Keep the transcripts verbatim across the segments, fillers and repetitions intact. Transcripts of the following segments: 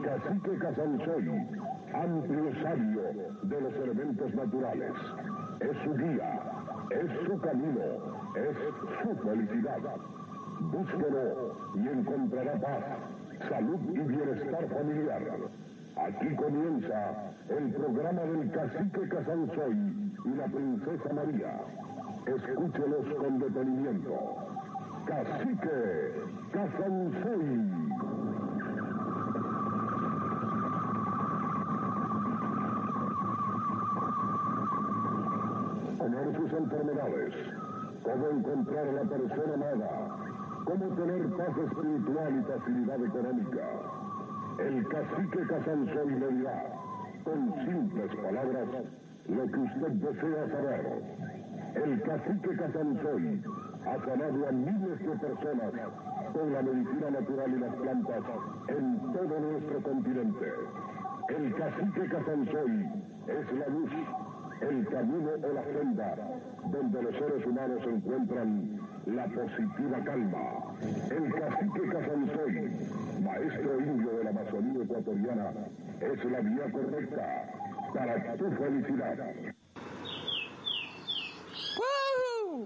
cacique Casanzoy, amplio sabio de los elementos naturales. Es su guía, es su camino, es su felicidad. Búsquelo y encontrará paz, salud y bienestar familiar. Aquí comienza el programa del cacique Casanzoy y la princesa María. Escúchelos con detenimiento. Cacique Casanzoy. Conocer sus enfermedades, cómo encontrar a la persona amada, cómo tener paz espiritual y facilidad económica. El cacique Casanzoy le dirá, con simples palabras, lo que usted desea saber. El cacique Casanzoy ha sanado a miles de personas con la medicina natural y las plantas en todo nuestro continente. El cacique Casanzoy es la luz, el camino o la senda donde los seres humanos encuentran la positiva calma. El cacique Casanzoy, maestro indio de la Amazonía ecuatoriana, es la vía correcta para tu felicidad. ¡Woo!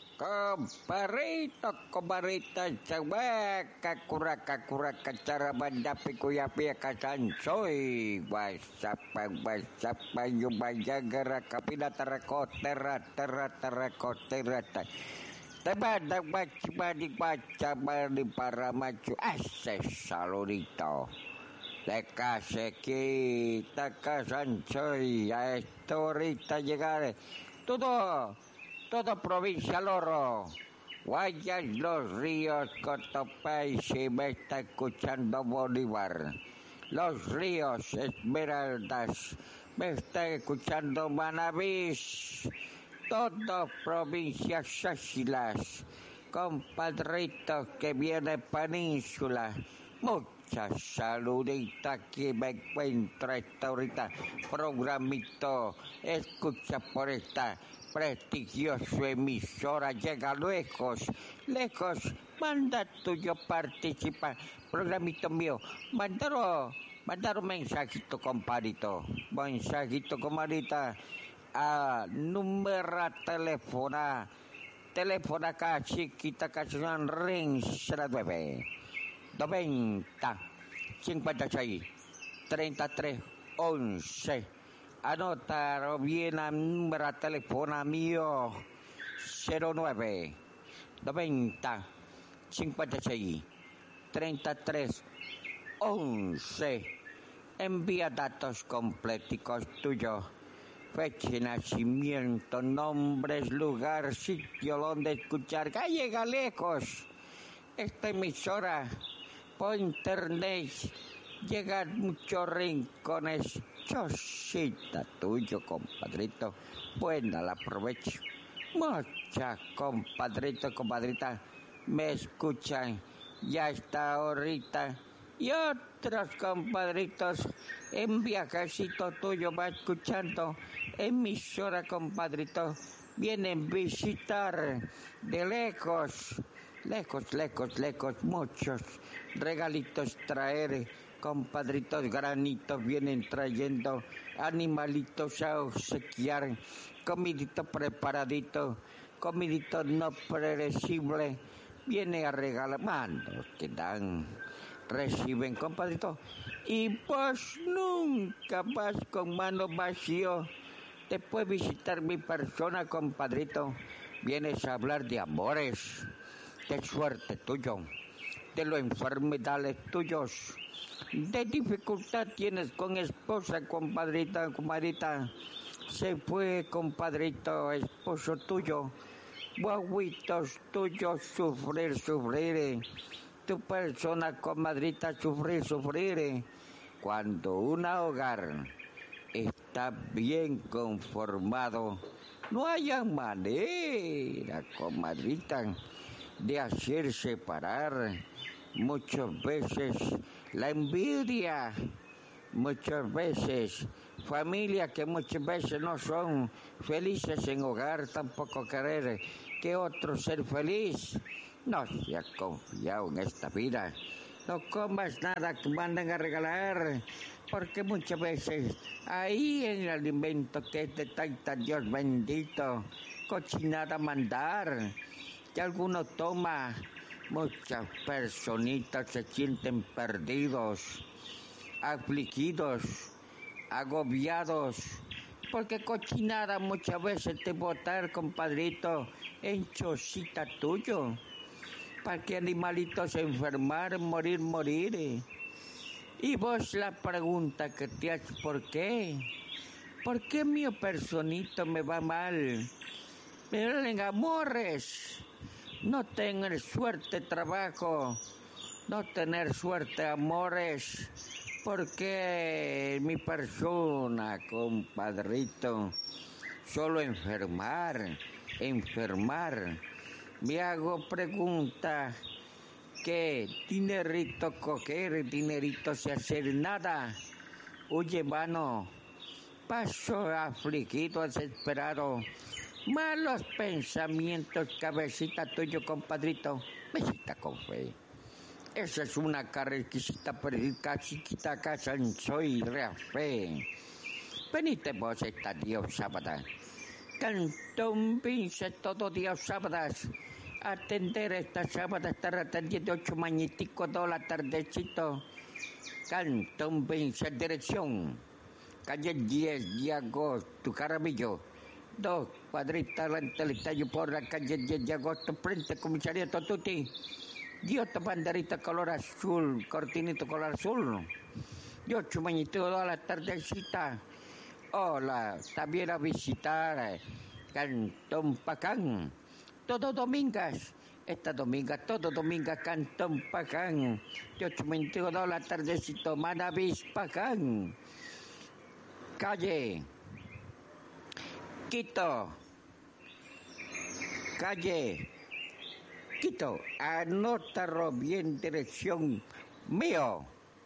Comparito, comparita, chahuaca, curaca, curaca, charabandapi, cuyapia, Casanzoy, guasapa, guasapa, yubayagara, capina, terracotera, terra, terracotera, Tebada guachibadi guachabadi para machu ese saludito. Le case quita Casanzoy a esto ahorita llegar todo, todo provincia Loro. Guayas los ríos Cotopay si me está escuchando Bolívar. Los ríos Esmeraldas me está escuchando Manabís. Todo provincias Sáchilas, compadritos que viene península, muchas saluditas que me encuentro esta ahorita, programito, escucha por esta prestigiosa emisora, llega lejos, lejos, manda tuyo participa, programito mío, mandaro, mandar un mensajito compadrito, mensajito comadita, a número teléfono, teléfono acá chiquita canción ring cero nueve noventa cincuenta y seis treinta y tres once. Anotar bien el número teléfono mío cero nueve noventa cincuenta y seis treinta y tres once. Envía datos completos tuyos. Fecha de nacimiento, nombres, lugar, sitio donde escuchar. ¡Que llega lejos! Esta emisora por internet llega a muchos rincones. Chosita tuyo, compadrito. Buena, la aprovecho. Muchas compadritos, compadrita, me escuchan. Ya está ahorita. Y otros compadritos en viajecito tuyo va escuchando emisora, compadrito, vienen a visitar de lejos, lejos, lejos, lejos, muchos regalitos traer, compadritos, granitos vienen trayendo, animalitos a obsequiar, comidito preparadito, comidito no perecible, viene a regalar, manos que dan. Reciben, compadrito, y pues nunca vas con mano vacío. Te puedes visitar mi persona, compadrito. Vienes a hablar de amores, de suerte tuyo, de las enfermedades tuyos, de dificultad tienes con esposa, compadrita, comadrita. Se fue, compadrito, esposo tuyo, guaguitos tuyos, sufrir, sufrir. Tu persona, comadrita, sufrir, sufrir. Cuando un hogar está bien conformado, no hay manera, comadrita, de hacer separar. Muchas veces la envidia, muchas veces familias que muchas veces no son felices en hogar, tampoco querer que otro ser feliz. No se ha confiado en esta vida no comas nada que mandan a regalar, porque muchas veces ahí en el alimento que es de tanta Dios bendito, cochinada mandar, que alguno toma, muchas personitas se sienten perdidos, afligidos, agobiados, porque cochinada muchas veces te botar, compadrito, en chocita tuyo, para que animalitos se enfermar, morir, morir. Y vos la pregunta que te haces, ¿por qué? ¿Por qué mi personito me va mal? Pero en amores, no tener suerte trabajo, no tener suerte amores, porque mi persona, compadrito, solo enfermar, enfermar. Me hago pregunta, ¿qué dinerito coger, dinerito sin hacer nada? Huye vano, paso afligido, desesperado, malos pensamientos, cabecita tuyo, compadrito, mesita con fe. Esa es una carrequisita perdida, chiquita casa en soy rea fe. Venite vos esta Dios sábado. Cantó un pinche todo Dios sábadas. Atender esta sábado, estar atendiendo ocho mañiticos, dos la tardecito. Cantó un pinche dirección. Calle diez de agosto, Jaramillo. Dos cuadritas ante el estadio por la calle diez de agosto, frente al comisariato Tuti. Y otra banderita color azul, cortinito color azul. Y ocho mañitos, dos la tardecita. Hola, también a visitar Cantón Pacán. Todo domingas, esta dominga, todo dominga, Cantón Pacán. De ocho veintidós de la tardecito, Manavis Pacán. Calle Quito. Calle Quito. Anótalo bien, dirección mío.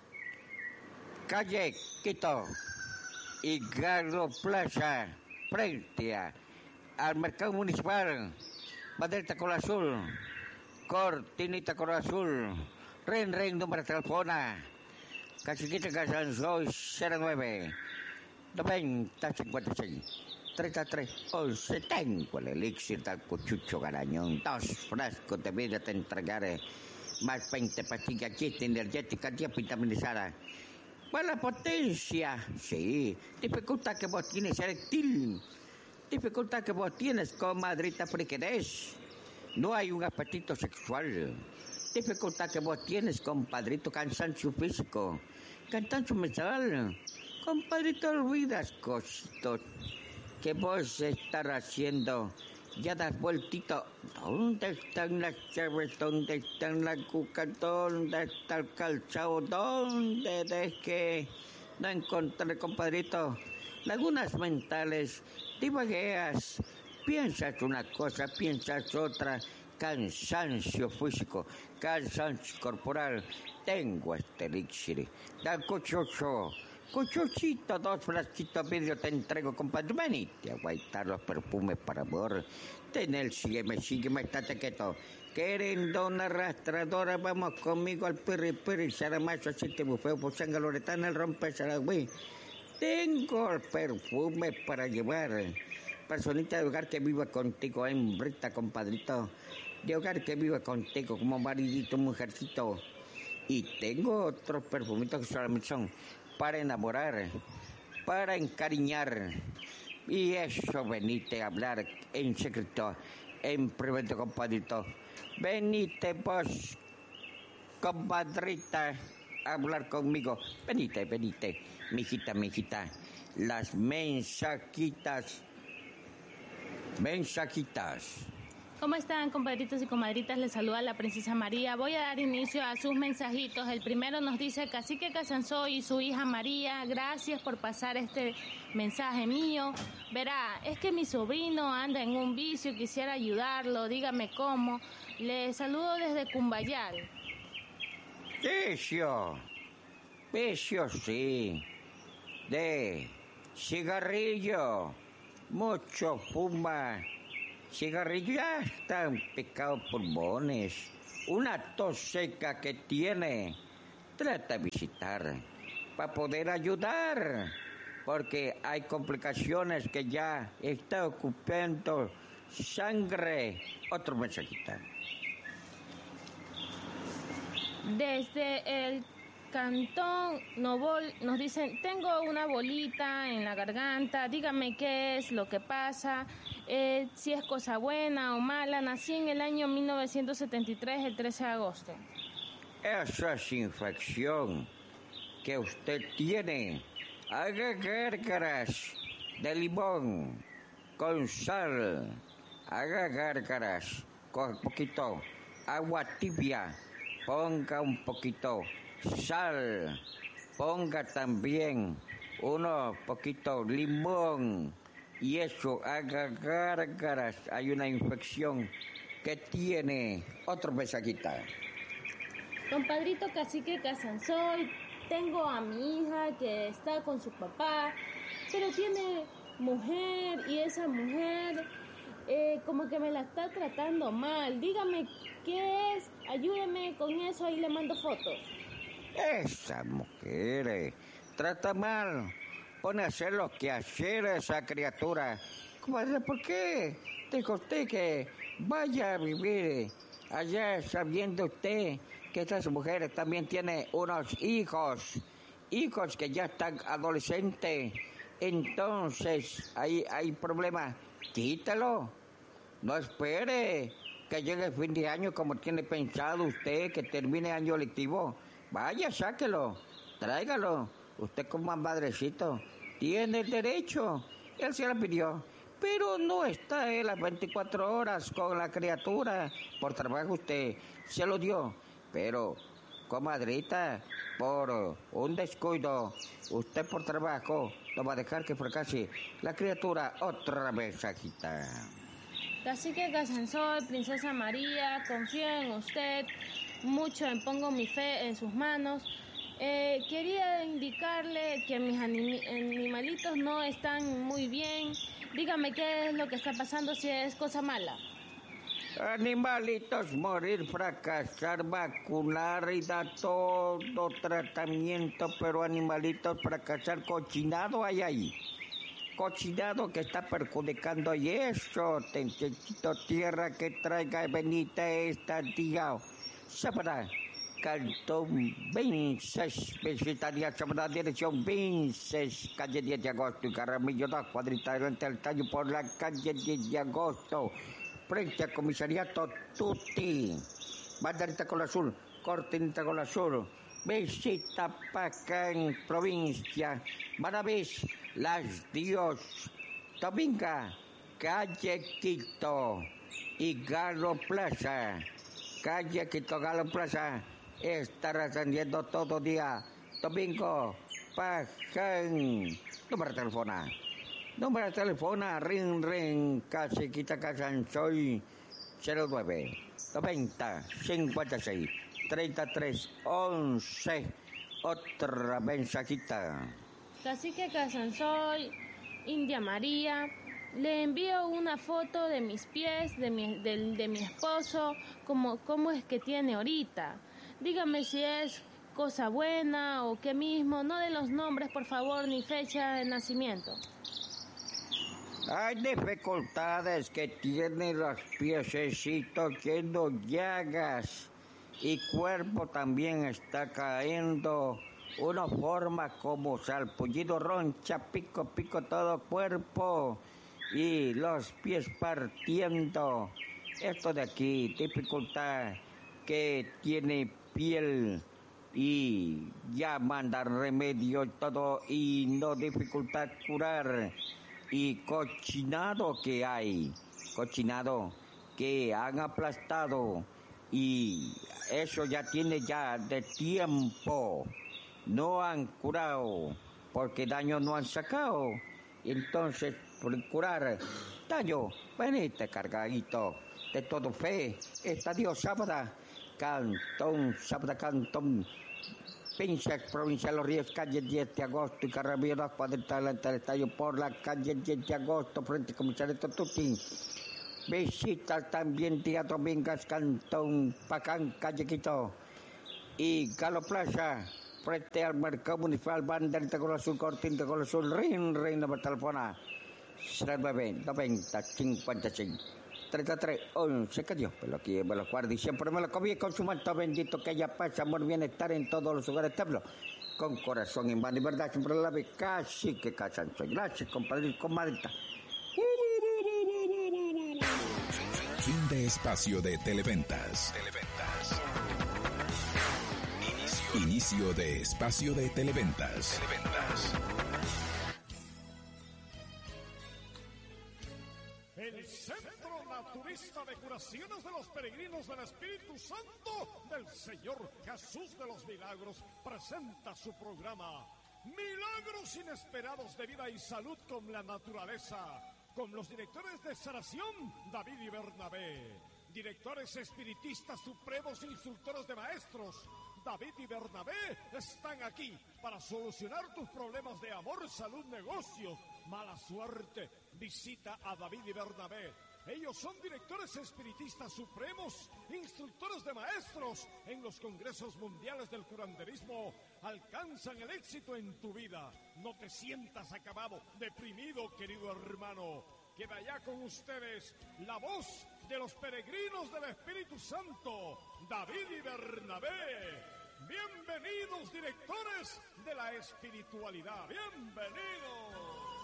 Calle Quito. Higardo Plaza, frente al mercado municipal, banderita color azul, cortinita color azul, ren ren número de teléfono, caciquita Casanzoy cero nueve, noventa cincuenta y seis, treinta y tres, once, tengo el elixir del cuchucho garañón, dos frascos de vida te entregaré, más veinte pastillas chiste energéticas ya vitamizadas. Buena potencia, sí. Dificultad que vos tienes eréctil. Dificultad que vos tienes, comadrita friquedez. No hay un apetito sexual. Dificultad que vos tienes, compadrito, cansancio físico. Cansancio mental. Compadrito, olvidas cositos que vos estás haciendo. Ya das vueltito. ¿Dónde están las llaves? ¿Dónde están las cucas? ¿Dónde está el calzado? ¿Dónde dejé? No encontré, compadrito. Lagunas mentales, divagueas. Piensas una cosa, piensas otra. Cansancio físico, cansancio corporal. Tengo este elixir. Da cuchucho. Cuchuchito, dos frasquitos vidrio te entrego, compadre. Venite a guaitar los perfumes para amor. Ten el sígueme, sígueme, estate quieto. Querendona arrastradora, vamos conmigo al pirri pirri, saramacho, así te bufeo, posanga loretana, el rompe saragüey. Tengo el perfume para llevar. Personita de hogar que viva contigo, hembrita, compadrito. De hogar que viva contigo, como maridito, mujercito. Y tengo otros perfumitos que solamente son para enamorar, para encariñar. Y eso, venite a hablar en secreto, en privado, compadrito. Venite vos, compadrita, a hablar conmigo. Venite, venite, mijita, mijita. Las mensajitas, mensajitas. ¿Cómo están, compadritos y comadritas? Les saluda la princesa María. Voy a dar inicio a sus mensajitos. El primero nos dice Cacique Casanzoy y su hija María. Gracias por pasar este mensaje mío. Verá, es que mi sobrino anda en un vicio, quisiera ayudarlo, dígame cómo. Le saludo desde Cumbayal. Vicio, vicio sí, de cigarrillo, mucho fuma. Cigarrillo ya están picados pulmones. Una tos seca que tiene. trata de visitar para poder ayudar, porque hay complicaciones que ya está ocupando sangre. Otro mensajito. Desde el Cantón Novol nos dicen, tengo una bolita en la garganta, dígame qué es lo que pasa, eh, si es cosa buena o mala. Nací en el año mil novecientos setenta y tres, el trece de agosto. Esa es infección que usted tiene. Haga gárgaras de limón con sal. Haga gárgaras con un poquito agua tibia. Ponga un poquito sal, ponga también uno poquito limón y eso, haga gárgaras. Hay una infección que tiene. Otro mensajito. Compadrito Cacique Casansoy, tengo a mi hija que está con su papá, pero tiene mujer y esa mujer eh, como que me la está tratando mal. Dígame qué es, ayúdeme con eso, ahí le mando fotos. Esa mujer eh, trata mal, pone a hacer lo que hacer a esa criatura. Comadre, ¿por qué dijo usted que vaya a vivir allá sabiendo usted que estas mujeres también tienen unos hijos, hijos que ya están adolescentes? Entonces, ahí hay problema, quítalo, no espere que llegue el fin de año como tiene pensado usted, que termine año lectivo. Vaya, sáquelo, tráigalo. Usted como madrecito tiene el derecho. Él se la pidió, pero no está él las veinticuatro horas con la criatura. Por trabajo usted se lo dio, pero comadrita, por un descuido, usted por trabajo no va a dejar que fracase la criatura otra vez, agita. Cacique Casansoy, Princesa María, confío en usted mucho, pongo mi fe en sus manos. Eh, quería indicarle que mis anim- animalitos no están muy bien. Dígame qué es lo que está pasando, si es cosa mala. Animalitos morir, fracasar, vacunar y dar todo tratamiento, pero animalitos fracasar, cochinado hay ahí. Cochinado que está perjudicando y eso, te necesito tierra que traiga Benita esta día. Sabrá, Cantón Vinces, visitaría sabrá dirección Vinces, calle diez de agosto y Caramillo dos, cuadrita delante del tallo por la calle diez de agosto, frente al comisariato Tuti, banderita con azul, cortinita con azul. Visita para acá en provincia, Maravis, Las Dios, Dominga, calle Quito y Galo Plaza, calle Quito, Galo Plaza, estará atendiendo todo día, domingo, Paján, número de teléfono, número de teléfono, ring, ring, Caciquita Casansoy, cero nueve, noventa, cincuenta y seis. treinta y tres once. Otra mensajita. Cacique Casansoy, India María, le envío una foto de mis pies, de mi, de, de mi esposo, como cómo es que tiene ahorita. Dígame si es cosa buena o qué mismo, no de los nombres, por favor, ni fecha de nacimiento. Hay dificultades que tienen los piececitos llenos de llagas. Y cuerpo también está cayendo, una forma como salpullido, roncha, pico, pico, todo cuerpo, y los pies partiendo. Esto de aquí, dificultad que tiene piel, y ya mandan remedio y todo, y no dificultad curar. Y cochinado que hay, cochinado que han aplastado, y eso ya tiene ya de tiempo, no han curado, porque daño no han sacado. Entonces, por curar daño, venite cargadito de todo fe, estadio Sábada, Cantón, Sábada, Cantón, Pinzas, provincia de Los Ríos, calle diez de agosto y Caramillo dos, cuadrita delante del estadio por la calle diez de agosto, frente al comisariato Tuti. Visita también día Domingas, Cantón Pacán, calle Quito. y Calo Plaza, frente al Mercado Municipal, Bandar de Color Azul, Cortín de Color Azul, Rin, Rin, número de teléfono, cero nueve noventa cincuenta y cinco treinta y tres once, que Dios me lo quiere, me lo guarde y siempre me lo cobije con su manto bendito, que haya paz, amor, bienestar en todos los lugares templos, con corazón en y verdad, siempre la ve casi que casan. Soy gracias, compadre y comadrita. Fin de espacio de Televentas. Televentas. Inicio. Inicio de espacio de Televentas. Televentas. El Centro Naturista de Curaciones de los Peregrinos del Espíritu Santo del Señor Jesús de los Milagros presenta su programa Milagros Inesperados de Vida y Salud con la Naturaleza, con los directores de sanación David y Bernabé, directores espiritistas supremos e instructores de maestros David y Bernabé están aquí para solucionar tus problemas de amor, salud, negocios, mala suerte. Visita a David y Bernabé. Ellos son directores espiritistas supremos, instructores de maestros en los congresos mundiales del curanderismo. Alcanzan el éxito en tu vida. No te sientas acabado, deprimido, querido hermano. Queda allá con ustedes la voz de los peregrinos del Espíritu Santo, David y Bernabé. Bienvenidos, directores de la espiritualidad. Bienvenidos.